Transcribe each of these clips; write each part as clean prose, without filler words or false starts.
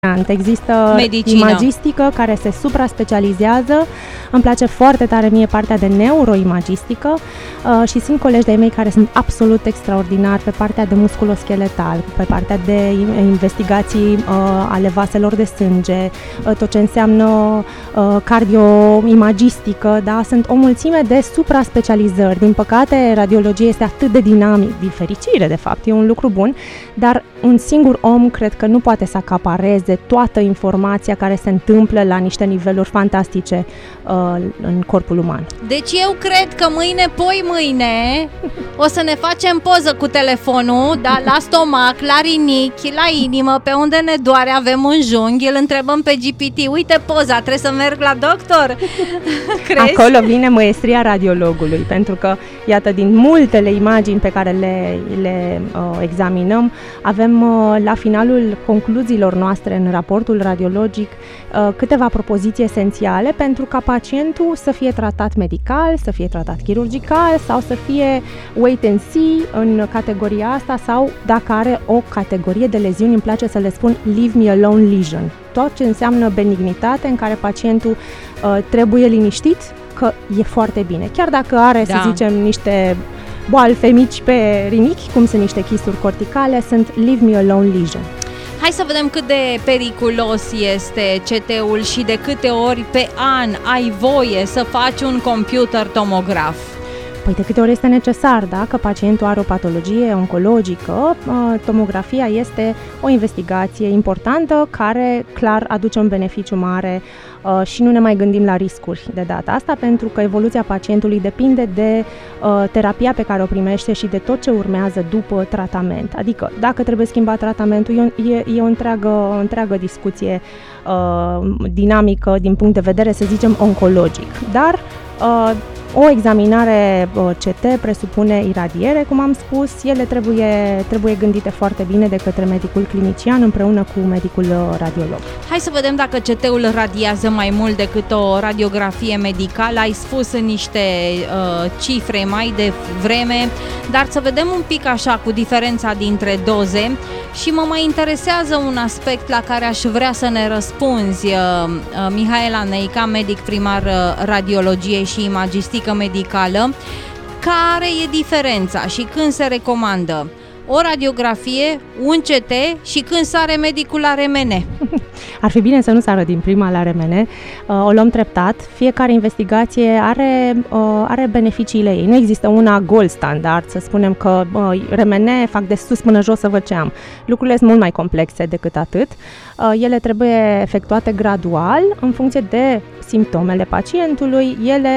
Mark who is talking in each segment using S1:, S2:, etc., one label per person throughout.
S1: Există
S2: medicină,
S1: imagistică care se supra-specializează. Îmi place foarte tare mie partea de neuroimagistică și sunt colegi de-ai mei care sunt absolut extraordinari pe partea de musculoscheletal, pe partea de investigații ale vaselor de sânge, tot ce înseamnă cardioimagistică, da? Sunt o mulțime de supra-specializări. Din păcate, radiologia este atât de dinamic, din fericire, de fapt, e un lucru bun, dar un singur om cred că nu poate să acapareze toată informația care se întâmplă la niște niveluri fantastice în corpul uman.
S2: Deci eu cred că mâine o să ne facem poză cu telefonul, da, la stomac, la rinichi, la inimă, pe unde ne doare, avem un junghi, îl întrebăm pe GPT, uite poza, trebuie să merg la doctor? Crezi?
S1: Acolo vine măestria radiologului, pentru că, iată, din multele imagini pe care le examinăm, avem la finalul concluziilor noastre în raportul radiologic câteva propoziții esențiale pentru ca pacientul să fie tratat medical, să fie tratat chirurgical sau să fie wait and see în categoria asta sau dacă are o categorie de leziuni, îmi place să le spun leave me alone lesion. Tot ce înseamnă benignitate în care pacientul trebuie liniștit că e foarte bine. Chiar dacă are, să zicem, niște boalfe mici pe rinichi, cum sunt niște chisturi corticale, sunt leave me alone lesion.
S2: Hai să vedem cât de periculos este CT-ul și de câte ori pe an ai voie să faci un computer tomograf.
S1: Păi de câte ori este necesar, dacă pacientul are o patologie oncologică, tomografia este o investigație importantă care clar aduce un beneficiu mare și nu ne mai gândim la riscuri de data asta, pentru că evoluția pacientului depinde de terapia pe care o primește și de tot ce urmează după tratament. Adică dacă trebuie schimbat tratamentul, e o întreagă discuție dinamică din punct de vedere, să zicem, oncologic. Dar o examinare CT presupune iradiere, cum am spus, ele trebuie gândite foarte bine de către medicul clinician împreună cu medicul radiolog.
S2: Hai să vedem dacă CT-ul radiază mai mult decât o radiografie medicală. Ai spus în niște cifre mai devreme, dar să vedem un pic așa cu diferența dintre doze și mă mai interesează un aspect la care aș vrea să ne răspunzi, Mihaela Neica, medic primar radiologie și imagistică medicală. Care e diferența și când se recomandă o radiografie, un CT și când sare medicul la RMN?
S1: Ar fi bine să nu sară din prima la RMN, o luăm treptat. Fiecare investigație are beneficiile ei. Nu există una gold standard, să spunem că RMN fac de sus până jos să văd ce am. Lucrurile sunt mult mai complexe decât atât. Ele trebuie efectuate gradual în funcție de simptomele pacientului.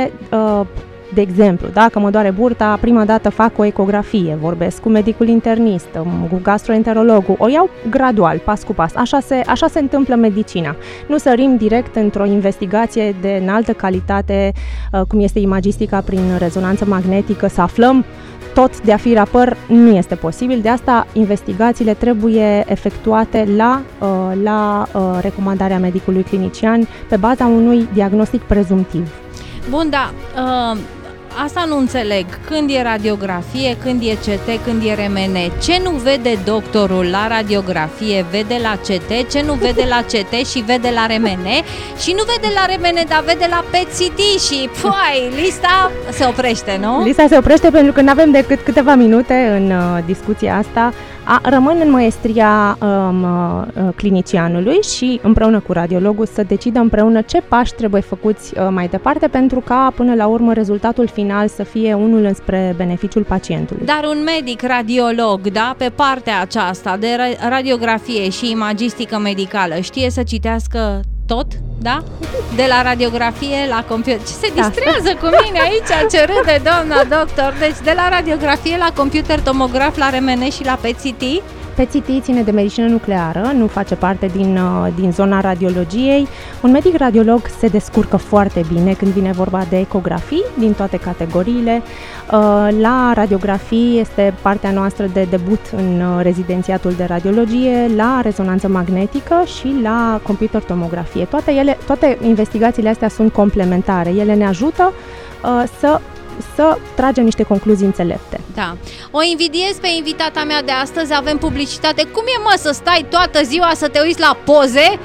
S1: De exemplu, dacă mă doare burta, prima dată fac o ecografie, vorbesc cu medicul internist, cu gastroenterologul, o iau gradual, pas cu pas. Așa se întâmplă medicina. Nu sărim direct într-o investigație de înaltă calitate, cum este imagistica prin rezonanță magnetică, să aflăm tot de a fi rapăr, nu este posibil. De asta investigațiile trebuie efectuate la recomandarea medicului clinician pe baza unui diagnostic prezumtiv.
S2: Bun, da, asta nu înțeleg. Când e radiografie, când e CT, când e RMN. Ce nu vede doctorul la radiografie, vede la CT, ce nu vede la CT și vede la RMN și nu vede la RMN, dar vede la PET-CT și lista se oprește, nu?
S1: Lista se oprește pentru că nu avem decât câteva minute în discuția asta. Rămân în măestria clinicianului și împreună cu radiologul să decidă împreună ce pași trebuie făcuți mai departe pentru ca până la urmă rezultatul final să fie unul înspre beneficiul pacientului.
S2: Dar un medic radiolog, da, pe partea aceasta de radiografie și imagistică medicală știe să citească tot, da? De la radiografie la computer. Ce se distrează cu mine aici, ce râde doamna doctor. Deci de la radiografie la computer tomograf, la RMN și la PET-CT?
S1: PET-CT ține de medicină nucleară, nu face parte din zona radiologiei. Un medic radiolog se descurcă foarte bine când vine vorba de ecografii din toate categoriile. La radiografii este partea noastră de debut în rezidențiatul de radiologie, la rezonanță magnetică și la computer tomografie. Toate investigațiile astea sunt complementare. Ele ne ajută să tragem niște concluzii înțelepte.
S2: Da. O invidiez pe invitata mea de astăzi, avem publicitate. Cum e, mă, să stai toată ziua să te uiți la poze